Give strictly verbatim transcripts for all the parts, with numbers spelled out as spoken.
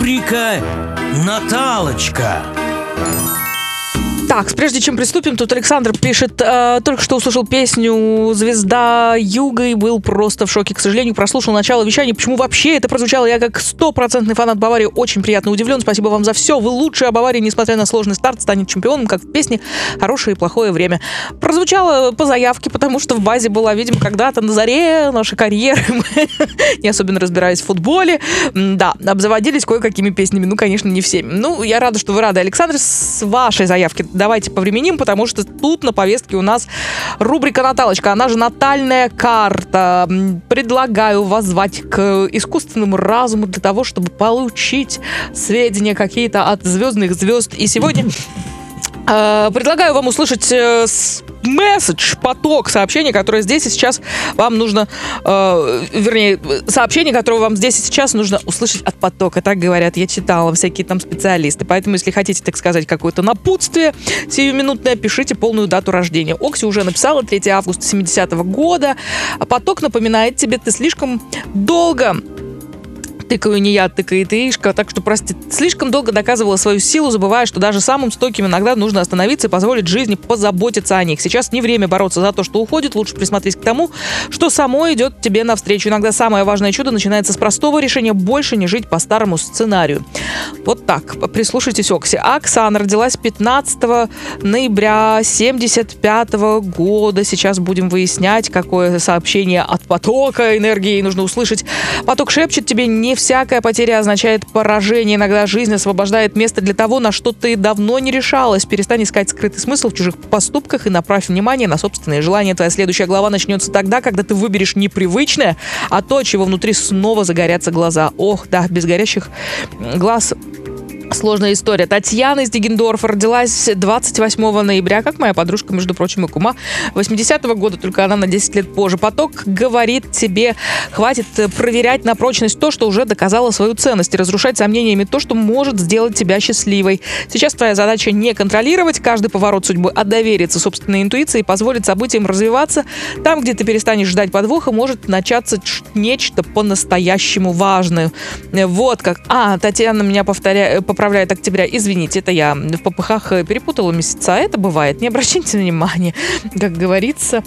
Рубрика «Наталочка». Так, прежде чем приступим, тут Александр пишет, э, только что услышал песню «Звезда Юга» и был просто в шоке. К сожалению, прослушал начало вещания. Почему вообще это прозвучало? Я как стопроцентный фанат Баварии очень приятно удивлен. Спасибо вам за все. Вы лучшие, а Бавария, несмотря на сложный старт, станет чемпионом, как в песне «Хорошее и плохое время». Прозвучало по заявке, потому что в базе была, видимо, когда-то на заре нашей карьеры. Мы, не особенно разбираясь в футболе, да, обзаводились кое-какими песнями. Ну, конечно, не всеми. Ну, я рада, что вы рады, Александр, с вашей заявки. Давайте повременим, потому что тут на повестке у нас рубрика «Наталочка», она же натальная карта. Предлагаю воззвать к искусственному разуму для того, чтобы получить сведения какие-то от звездных звезд. И сегодня э, предлагаю вам услышать э, месседж, поток сообщений, которые здесь и сейчас вам нужно, э, вернее, сообщение, которое вам здесь и сейчас нужно услышать от потока. Так говорят, я читала, всякие там специалисты. Поэтому, если хотите, так сказать, какое-то напутствие сиюминутное, пишите полную дату рождения. Окси уже написала, третьего августа семидесятого года. Поток напоминает тебе, ты слишком долго... Тыкаю не я, тыкает Ишка. Так что, прости, слишком долго доказывала свою силу, забывая, что даже самым стойким иногда нужно остановиться и позволить жизни позаботиться о них. Сейчас не время бороться за то, что уходит. Лучше присмотреть к тому, что само идет тебе навстречу. Иногда самое важное чудо начинается с простого решения больше не жить по старому сценарию. Вот так. Прислушайтесь, Окси. Оксана родилась пятнадцатого ноября семьдесят пятого года. Сейчас будем выяснять, какое сообщение от потока энергии нужно услышать. Поток шепчет тебе: не всякая потеря означает поражение. Иногда жизнь освобождает место для того, на что ты давно не решалась. Перестань искать скрытый смысл в чужих поступках и направь внимание на собственные желания. Твоя следующая глава начнется тогда, когда ты выберешь не привычное, а то, чего внутри снова загорятся глаза. Ох, да, без горящих глаз сложная история. Татьяна из Дегендорфа родилась двадцать восьмого ноября, как моя подружка, между прочим, и кума, восьмидесятого года, только она на десять лет позже. Поток говорит тебе: хватит проверять на прочность то, что уже доказало свою ценность, и разрушать сомнениями то, что может сделать тебя счастливой. Сейчас твоя задача не контролировать каждый поворот судьбы, а довериться собственной интуиции и позволить событиям развиваться. Там, где ты перестанешь ждать подвоха, может начаться нечто по-настоящему важное. Вот как. А, Татьяна меня повторяет, поправляет октября. Извините, это я в попыхах перепутала месяца. Это бывает. Не обращайте внимания. Как говорится,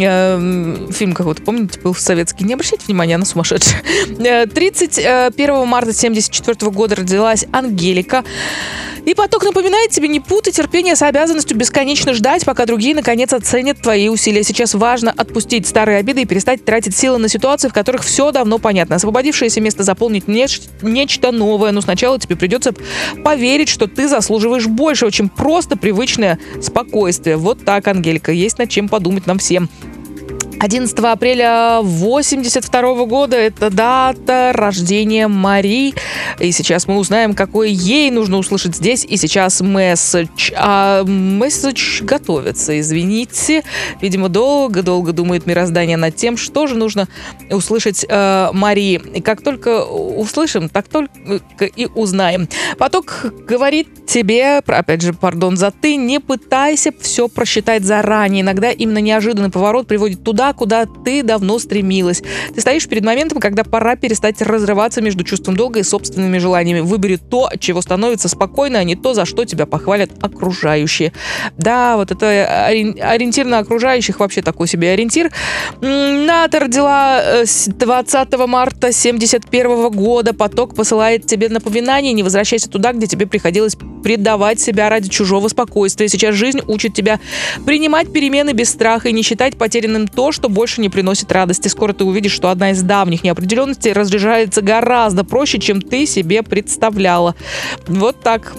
э, фильм какой-то, помните, был советский. Не обращайте внимания, она сумасшедшая. тридцать первого марта семьдесят четвёртого года родилась Ангелика. И поток напоминает тебе: не путай терпение с обязанностью бесконечно ждать, пока другие наконец оценят твои усилия. Сейчас важно отпустить старые обиды и перестать тратить силы на ситуации, в которых все давно понятно. Освободившееся место заполнить неч- нечто новое. Но сначала тебе придется поверить, что ты заслуживаешь большего, чем просто привычное спокойствие. Вот так, Ангелька. Есть над чем подумать нам всем. одиннадцатого апреля восемьдесят второго года это дата рождения Мари. И сейчас мы узнаем, какой ей нужно услышать здесь. И сейчас месседж. А месседж готовится, извините. Видимо, долго-долго думает мироздание над тем, что же нужно услышать э, Мари. И как только услышим, так только и узнаем. Поток говорит тебе, опять же, пардон за ты, не пытайся все просчитать заранее. Иногда именно неожиданный поворот приводит туда, куда ты давно стремилась. Ты стоишь перед моментом, когда пора перестать разрываться между чувством долга и собственными желаниями. Выбери то, от чего становится спокойно, а не то, за что тебя похвалят окружающие. Да, вот это ориентир на окружающих, вообще такой себе ориентир. Ната родила двадцатого марта семьдесят первого года. Поток посылает тебе напоминание: не возвращайся туда, где тебе приходилось предавать себя ради чужого спокойствия. Сейчас жизнь учит тебя принимать перемены без страха и не считать потерянным то, что больше не приносит радости. Скоро ты увидишь, что одна из давних неопределенностей разрешается гораздо проще, чем ты себе представляла. Вот так.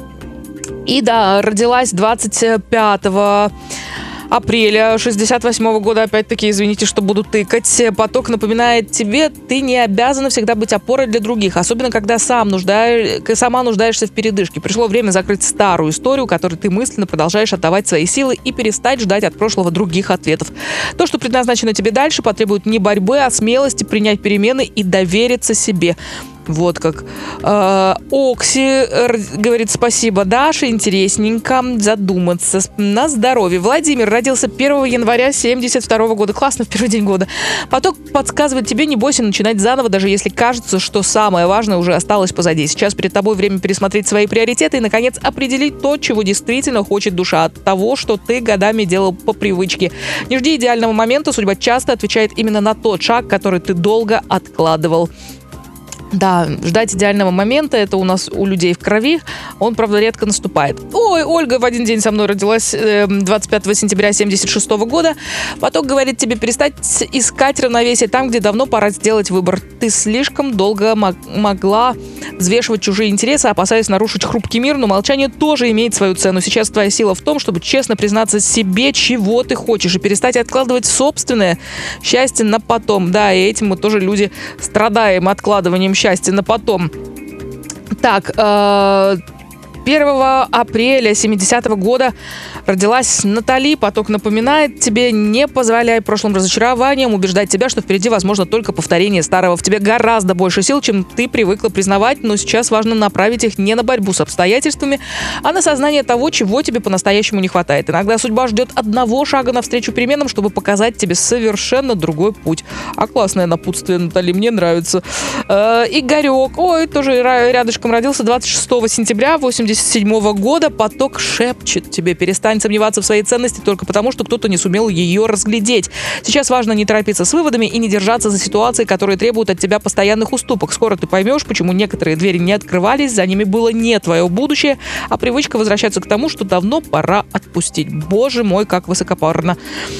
И да, родилась двадцать пятого апреля шестьдесят восьмого года. Опять-таки, извините, что буду тыкать. Поток напоминает тебе: ты не обязана всегда быть опорой для других, особенно когда сам нуждаешь, сама нуждаешься в передышке. Пришло время закрыть старую историю, которой ты мысленно продолжаешь отдавать свои силы, и перестать ждать от прошлого других ответов. То, что предназначено тебе дальше, потребует не борьбы, а смелости принять перемены и довериться себе. Вот как. Э, Окси говорит: спасибо, Даша, интересненько задуматься. На здоровье. Владимир родился первого января семьдесят второго года. Классно, в первый день года. Поток подсказывает тебе: не бойся начинать заново, даже если кажется, что самое важное уже осталось позади. Сейчас перед тобой время пересмотреть свои приоритеты и, наконец, определить то, чего действительно хочет душа, от того, что ты годами делал по привычке. Не жди идеального момента, судьба часто отвечает именно на тот шаг, который ты долго откладывал. Да, ждать идеального момента — это у нас у людей в крови. Он, правда, редко наступает. Ой, Ольга в один день со мной родилась, э, двадцать пятого сентября семьдесят шестого года. Поток говорит тебе: перестать искать равновесие там, где давно пора сделать выбор. Ты слишком долго мог- могла взвешивать чужие интересы, опасаясь нарушить хрупкий мир, но молчание тоже имеет свою цену. Сейчас твоя сила в том, чтобы честно признаться себе, чего ты хочешь, и перестать откладывать собственное счастье на потом. Да, и этим мы тоже, люди, страдаем, откладыванием счастья на потом. Так, э, первого апреля семидесятого года родилась Натали. Поток напоминает тебе: не позволяй прошлым разочарованиям убеждать тебя, что впереди возможно только повторение старого. В тебе гораздо больше сил, чем ты привыкла признавать, но сейчас важно направить их не на борьбу с обстоятельствами, а на сознание того, чего тебе по-настоящему не хватает. Иногда судьба ждет одного шага навстречу переменам, чтобы показать тебе совершенно другой путь. А классное напутствие, Натали, мне нравится. Э, Игорек, ой, тоже рядышком родился двадцать шестого сентября восемьдесят седьмого года. Поток шепчет тебе: перестань сомневаться в своей ценности только потому, что кто-то не сумел ее разглядеть. Сейчас важно не торопиться с выводами и не держаться за ситуации, которые требуют от тебя постоянных уступок. Скоро ты поймешь, почему некоторые двери не открывались, за ними было не твое будущее, а привычка возвращаться к тому, что давно пора отпустить. Боже мой, как высокопарно.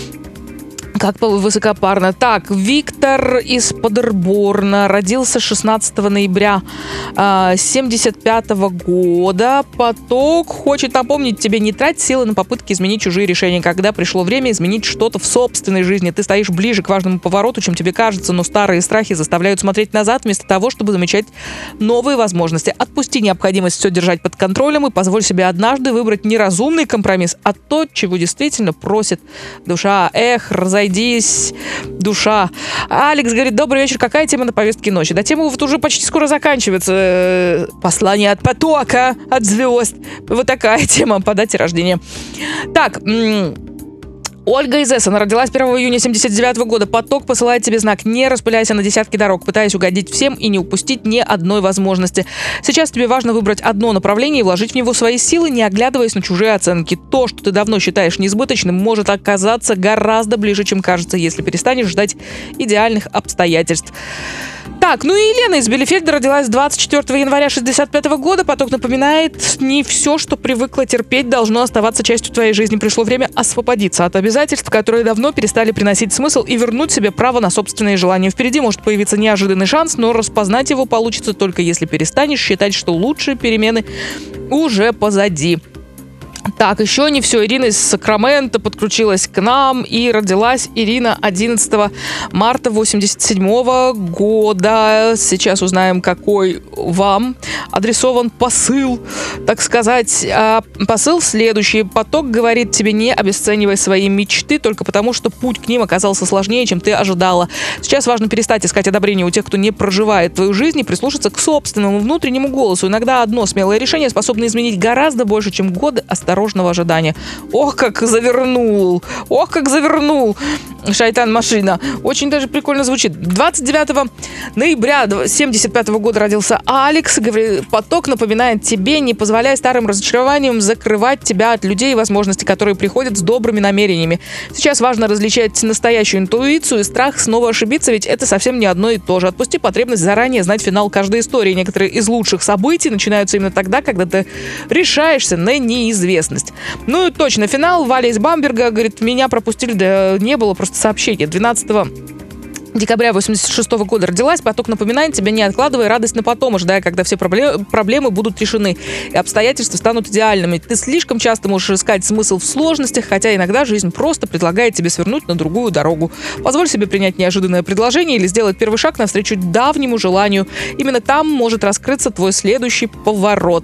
Как высокопарно. Так, Виктор из Падерборна родился шестнадцатого ноября семьдесят пятого года. Поток хочет напомнить тебе: не трать силы на попытки изменить чужие решения. Когда пришло время изменить что-то в собственной жизни, ты стоишь ближе к важному повороту, чем тебе кажется, но старые страхи заставляют смотреть назад вместо того, чтобы замечать новые возможности. Отпусти необходимость все держать под контролем и позволь себе однажды выбрать не разумный компромисс, а то, чего действительно просит душа. Эх, разойдись, душа. Алекс говорит: добрый вечер, какая тема на повестке ночи? Да, тема вот уже почти скоро заканчивается. Послание от потока, от звезд. Вот такая тема по дате рождения. Так, м- Ольга из Эссена родилась первого июня семьдесят девятого года. Поток посылает тебе знак: не распыляйся на десятки дорог, пытаясь угодить всем и не упустить ни одной возможности. Сейчас тебе важно выбрать одно направление и вложить в него свои силы, не оглядываясь на чужие оценки. То, что ты давно считаешь несбыточным, может оказаться гораздо ближе, чем кажется, если перестанешь ждать идеальных обстоятельств. Так, ну и Елена из Белефельда родилась двадцать четвёртого января шестьдесят пятого года. Поток напоминает: не все, что привыкла терпеть, должно оставаться частью твоей жизни. Пришло время освободиться от обязательств, которые давно перестали приносить смысл, и вернуть себе право на собственные желания. Впереди может появиться неожиданный шанс, но распознать его получится только если перестанешь считать, что лучшие перемены уже позади. Так, еще не все. Ирина из Сакрамента подключилась к нам, и родилась Ирина одиннадцатого марта восемьдесят седьмого года. Сейчас узнаем, какой вам адресован посыл, так сказать. А посыл следующий. Поток говорит тебе: не обесценивай свои мечты только потому, что путь к ним оказался сложнее, чем ты ожидала. Сейчас важно перестать искать одобрение у тех, кто не проживает твою жизнь, и прислушаться к собственному внутреннему голосу. Иногда одно смелое решение способно изменить гораздо больше, чем годы осторожного ожидания. Ох, как завернул! Ох, как завернул! Шайтан-машина. Очень даже прикольно звучит. двадцать девятого ноября семьдесят пятого года родился Алекс. Говорит: поток напоминает тебе: не позволяй старым разочарованиям закрывать тебя от людей и возможностей, которые приходят с добрыми намерениями. Сейчас важно различать настоящую интуицию и страх снова ошибиться, ведь это совсем не одно и то же. Отпусти потребность заранее знать финал каждой истории. Некоторые из лучших событий начинаются именно тогда, когда ты решаешься на неизвестность. Ну и точно, финал. Валя из Бамберга говорит: меня пропустили, да не было просто сообщения. двенадцатого декабря восемьдесят шестого года родилась. Поток напоминает тебе: не откладывай радость на потом, ожидая, когда все проблемы, проблемы будут решены и обстоятельства станут идеальными. Ты слишком часто можешь искать смысл в сложностях, хотя иногда жизнь просто предлагает тебе свернуть на другую дорогу. Позволь себе принять неожиданное предложение или сделать первый шаг навстречу давнему желанию. Именно там может раскрыться твой следующий поворот.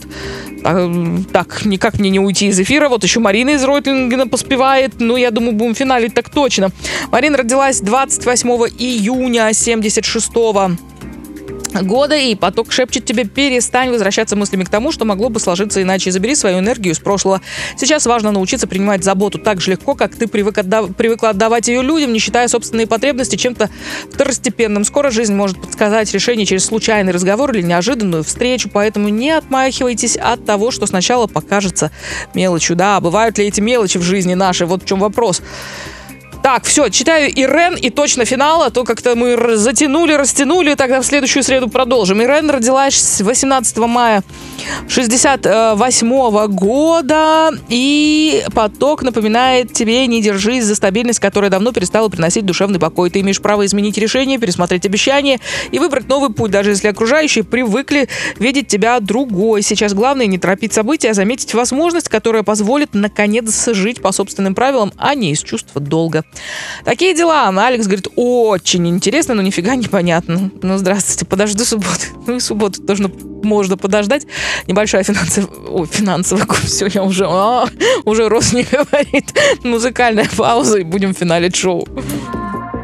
Так, никак мне не уйти из эфира. Вот еще Марина из Ройтлингена поспевает. Ну, я думаю, будем финалить так точно. Марина родилась двадцать восьмого июня семьдесят шестого года, и поток шепчет тебе: перестань возвращаться мыслями к тому, что могло бы сложиться иначе. Забери свою энергию из прошлого. Сейчас важно научиться принимать заботу так же легко, как ты привык отдав... привыкла отдавать ее людям, не считая собственные потребности чем-то второстепенным. Скоро жизнь может подсказать решение через случайный разговор или неожиданную встречу, поэтому не отмахивайтесь от того, что сначала покажется мелочью. Да, бывают ли эти мелочи в жизни нашей? Вот в чем вопрос. Так, все, читаю Ирен, и точно финал, а то как-то мы затянули, растянули, тогда в следующую среду продолжим. Ирен родилась восемнадцатого мая шестьдесят восьмого года, и поток напоминает тебе: не держись за стабильность, которая давно перестала приносить душевный покой. Ты имеешь право изменить решение, пересмотреть обещания и выбрать новый путь, даже если окружающие привыкли видеть тебя другой. Сейчас главное не торопить события, а заметить возможность, которая позволит наконец жить по собственным правилам, а не из чувства долга. Такие дела. Алекс говорит: очень интересно, но нифига не понятно. Ну, здравствуйте, подожду субботу. Ну, и субботу тоже можно подождать. Небольшая финансовая... О, финансовая... Все, я уже... А, уже Рос не говорит. Музыкальная пауза, и будем финалить шоу.